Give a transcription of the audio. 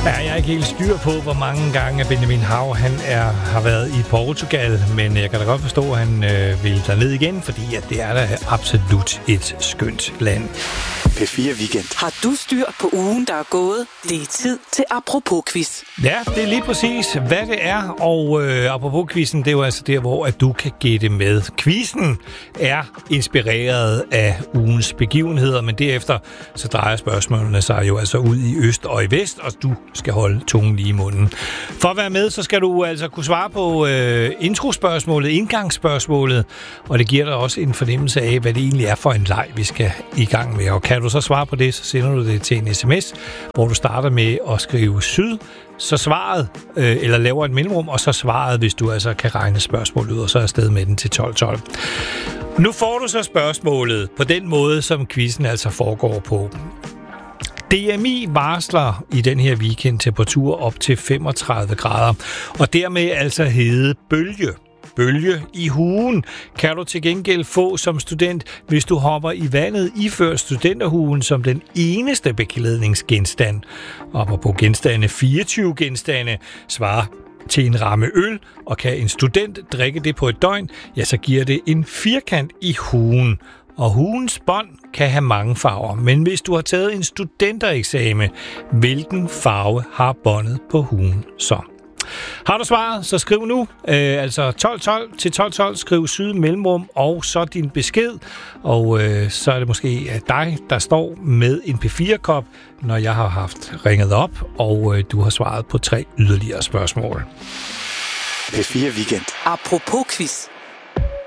Ja, jeg er ikke helt styr på, hvor mange gange Benjamin Hav har været i Portugal, men jeg kan da godt forstå, at han vil derned igen, fordi at det er da absolut et skønt land. P4 Weekend. Har du styr på ugen, der er gået? Det er tid til Apropos-quiz. Ja, det er lige præcis, hvad det er, og Apropos-quizzen, det er jo altså der, hvor at du kan gætte med. Quizzen er inspireret af ugens begivenheder, men derefter så drejer spørgsmålene sig jo altså ud i øst og i vest, og du skal holde tungen lige i munden. For at være med, så skal du altså kunne svare på introspørgsmålet, indgangsspørgsmålet, og det giver dig også en fornemmelse af, hvad det egentlig er for en leg, vi skal i gang med. Og kan du så svare på det, så sender du det til en sms, hvor du starter med at skrive syd, så svaret, eller laver et mellemrum, og så svaret, hvis du altså kan regne spørgsmålet ud, og så er afsted med den til 12.12. Nu får du så spørgsmålet på den måde, som quizzen altså foregår på. DMI varsler i den her weekend temperatur op til 35 grader, og dermed altså hedde bølge i hugen kan du til gengæld få som student, hvis du hopper i vandet iført studenterhugen som den eneste beklædningsgenstand. Og på genstande 24 genstande svarer til en ramme øl, og kan en student drikke det på et døgn, ja, så giver det en firkant i hugen. Og hugens bånd kan have mange farver, men hvis du har taget en studentereksamen, hvilken farve har båndet på hugen så? Har du svaret, så skriv nu, altså 12.12 til 12.12, skriv syd mellemrum, og så din besked, og så er det måske dig, der står med en P4-kop, når jeg har haft ringet op, og du har svaret på 3 yderligere spørgsmål. P4 Weekend. Apropos quiz.